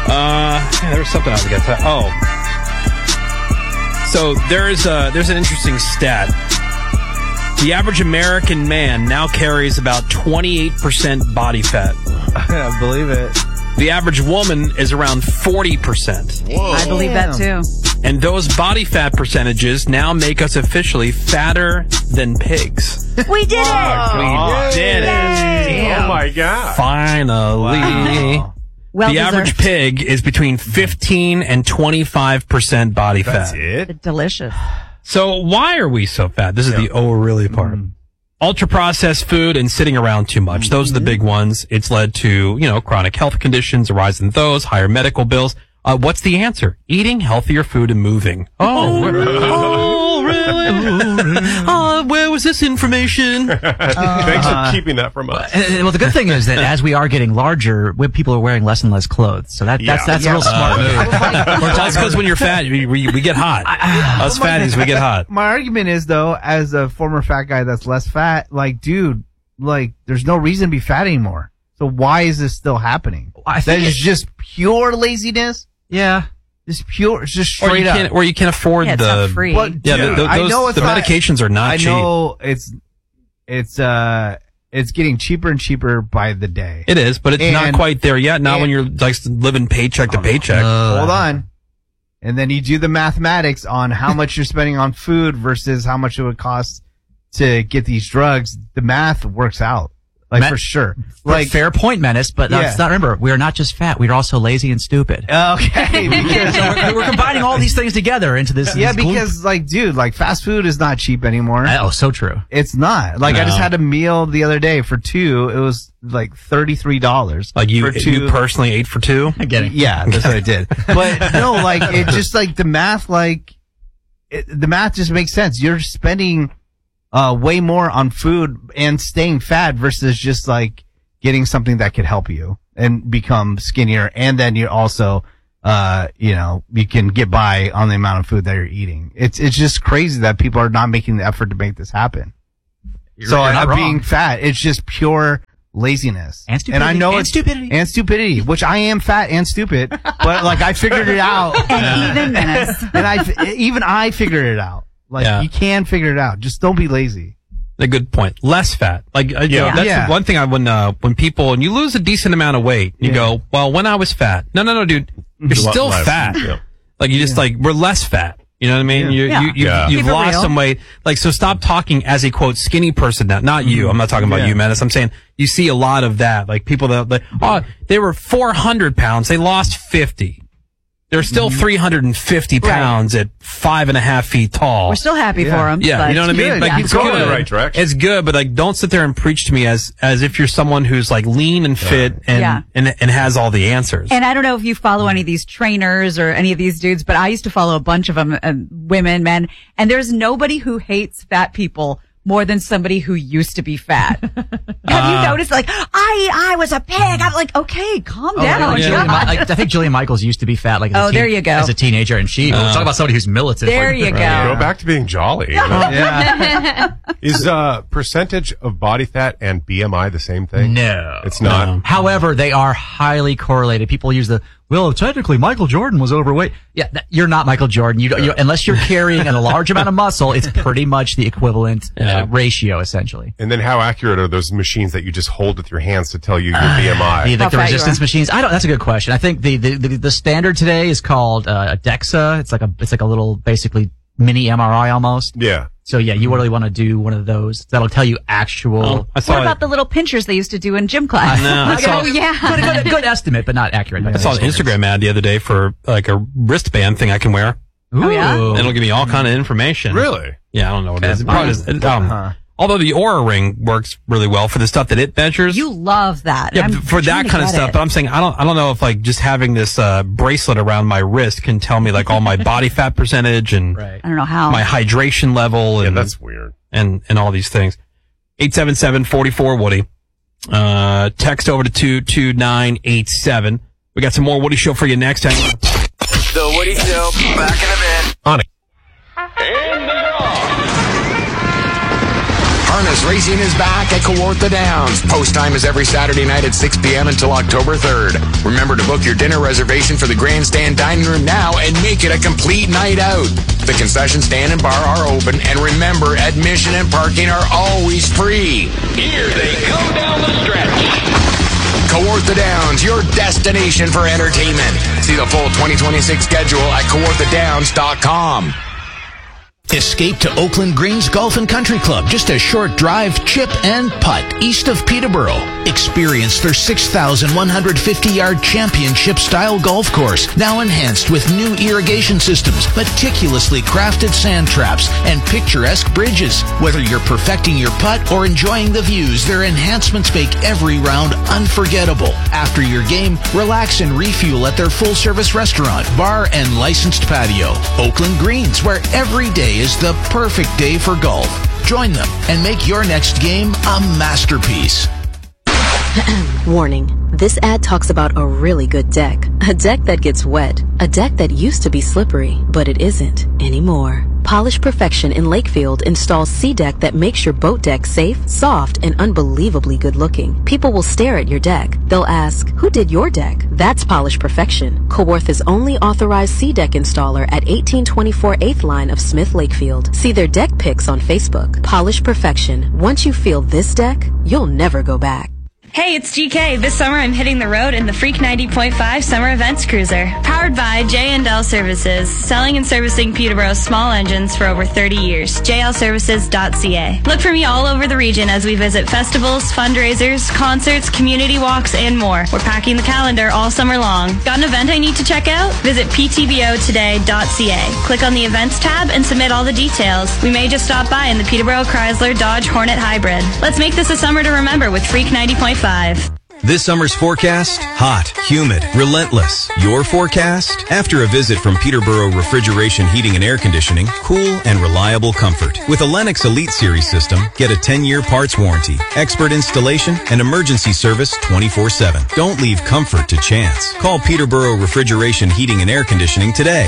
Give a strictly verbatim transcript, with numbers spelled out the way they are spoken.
Uh, yeah, there was something I was going to tell. Oh. So there's a, there's an interesting stat. The average American man now carries about twenty-eight percent body fat. I believe it. The average woman is around forty percent. Whoa. I believe that too. And those body fat percentages now make us officially fatter than pigs. We did it! We did it. Damn. Oh my God. Finally. Wow. Well the deserved. average pig is between fifteen and twenty-five percent body That's fat. it? Delicious. So why are we so fat? This is the oh really part. Mm. Ultra-processed food and sitting around too much. Those mm-hmm. are the big ones. It's led to, you know, chronic health conditions, a rise in those, higher medical bills. Uh, what's the answer? Eating healthier food and moving. Oh, oh really? Oh, where was this information? Thanks for keeping that from us. Uh, well, the good thing is that as we are getting larger, we, people are wearing less and less clothes. So that, that's, Yeah. that's Yeah. a real smart Uh, move. Well, that's because when you're fat, we, we, we get hot. Us fatties, we get hot. My argument is, though, as a former fat guy that's less fat, like, dude, like, there's no reason to be fat anymore. So why is this still happening? I That think is it- just pure laziness? Yeah. Just pure, it's just Or straight you up. can't, or you can't afford Yeah, it's the. not free. But, Yeah, dude, the, I those, know it's the not, medications are not I cheap. know it's, it's, uh, it's getting cheaper and cheaper by the day. It is, but it's not And- quite there yet. Not and- when you're like living paycheck to paycheck. Hold on. And then you do the mathematics on how much you're spending on food versus how much it would cost to get these drugs. The math works out. Like, Ma- for sure. Like, Like, fair point, Menace, but Yeah. let's not remember, we are not just fat, we are also lazy and stupid. okay. Because, So we're, we're combining all these things together into this. yeah, this group. because, like, dude, like, fast food is not cheap anymore. Oh, so true. It's not. Like, I No. just had a meal the other day for two. It was like thirty-three dollars. Like you, for two. you personally ate for two. I get it. Yeah, that's what I did. But no, like, it just, like, the math, like, it, the math just makes sense. You're spending, uh, way more on food and staying fat versus just, like, getting something that could help you and become skinnier. And then you're also, uh, you know, you can get by on the amount of food that you're eating. It's, it's just crazy that people are not making the effort to make this happen. You're- so you're not uh, wrong. being fat, it's just pure laziness. And stupidity. I know And it's stupidity. and stupidity, which I am fat and stupid, but like I figured it out. And even Menace. And I, even I figured it out. Like, Yeah. you can figure it out. Just don't be lazy. A good point. Less fat. Like, uh, you know, Yeah. that's Yeah. one thing I, when, uh, when people, and you lose a decent amount of weight, you Yeah. go, well, when I was fat. No, no, no, dude. You're Lot still less. fat. Yeah. Like, you just like, we're less fat. You know what I mean? Yeah. You, Yeah. you, you, Yeah. you've Keep it lost real. some weight. Like, so stop talking as a quote skinny person now. Not you. I'm not talking about Yeah. you, Menace. I'm saying you see a lot of that. Like people that, like, oh, they were four hundred pounds. They lost fifty. They're still three hundred fifty pounds at five and a half feet tall. We're still happy Yeah. for him. Yeah, but you know what I mean? good. Like, Yeah. it's Keep going good. in the right direction. It's good, but like, don't sit there and preach to me as as if you're someone who's like lean and fit and Yeah. and and has all the answers. And I don't know if you follow any of these trainers or any of these dudes, but I used to follow a bunch of them, uh, women, men, and there's nobody who hates fat people more than somebody who used to be fat. Have you noticed? Like, I, I was a pig. I'm like, okay, calm Oh, down. like, yeah. Jillian, God. Mi- like, I think Jillian Michaels used to be fat. Like, as a Oh, there you go. As a teenager, and she. Uh, talk about somebody who's militant. There like, you go. Go back to being jolly. You know? Yeah. Is uh percentage of body fat and B M I the same thing? No, It's not. No. However, they are highly correlated. People use the, well, technically Michael Jordan was overweight. Yeah, that, you're not Michael Jordan. You, don't, you unless you're carrying a large amount of muscle, it's pretty much the equivalent Yeah. uh, ratio, essentially. And then how accurate are those machines that you just hold with your hands to tell you your B M I? The, like the fat you resistance are. machines. I don't. That's a good question. I think the the, the, the standard today is called uh, a DEXA. It's like a it's like a little basically mini M R I almost. Yeah. So yeah, you really want to do one of those. That'll tell you actual. Oh, I saw What it. about the little pinchers they used to do in gym class? No, I saw- oh, yeah. good, good, good estimate, but not accurate. I saw an Instagram ad the other day for like a wristband thing I can wear. Oh, yeah? And it'll give me all kind of information. Really? Yeah, I don't know what it is. It probably does- it, um, Uh-huh. Although the Oura Ring works really well for the stuff that it measures. You love that. Yeah, I'm for that trying to kind of get stuff. it. But I'm saying I don't. I don't know if like just having this uh, bracelet around my wrist can tell me like all my body fat percentage and Right. I don't know how. my hydration level Yeah, and that's weird. and and all these things. Eight seven seven forty four Woody. Uh, text over to two two nine eight seven. We got some more Woody Show for you next. Hang on. The Woody Show, back in a bit. On it. And they're off. Harness racing is back at Kawartha Downs. Post time is every Saturday night at six p.m. until October third. Remember to book your dinner reservation for the grandstand dining room now and make it a complete night out. The concession stand and bar are open, and remember, admission and parking are always free. Here they come down the stretch. Kawartha Downs, your destination for entertainment. See the full twenty twenty-six schedule at kawartha downs dot com. Escape to Oakland Greens Golf and Country Club, just a short drive, chip, and putt east of Peterborough. Experience their six thousand one hundred fifty yard championship-style golf course, now enhanced with new irrigation systems, meticulously crafted sand traps, and picturesque bridges. Whether you're perfecting your putt or enjoying the views, their enhancements make every round unforgettable. After your game, relax and refuel at their full-service restaurant, bar, and licensed patio. Oakland Greens, where every day is the perfect day for golf. Join them and make your next game a masterpiece. Warning. This ad talks about a really good deck. A deck that gets wet. A deck that used to be slippery, but it isn't anymore. Polish Perfection in Lakefield installs SeaDeck that makes your boat deck safe, soft, and unbelievably good looking. People will stare at your deck. They'll ask, who did your deck? That's Polish Perfection, Kawartha's only authorized SeaDeck installer at eighteen twenty-four eighth Line of Smith Lakefield. See their deck pics on Facebook. Polish Perfection. Once you feel this deck, you'll never go back. Hey, it's G K. This summer I'm hitting the road in the Freak ninety point five Summer Events Cruiser. Powered by J and L Services, selling and servicing Peterborough's small engines for over thirty years. j l services dot c a. Look for me all over the region as we visit festivals, fundraisers, concerts, community walks, and more. We're packing the calendar all summer long. Got an event I need to check out? Visit p t b o today dot c a. Click on the Events tab and submit all the details. We may just stop by in the Peterborough Chrysler Dodge Hornet Hybrid. Let's make this a summer to remember with Freak ninety point five. This summer's forecast, hot, humid, relentless. Your forecast? After a visit from Peterborough Refrigeration, Heating and Air Conditioning, cool and reliable comfort. With a Lennox Elite Series system, get a ten year parts warranty, expert installation, and emergency service twenty-four seven. Don't leave comfort to chance. Call Peterborough Refrigeration, Heating and Air Conditioning today.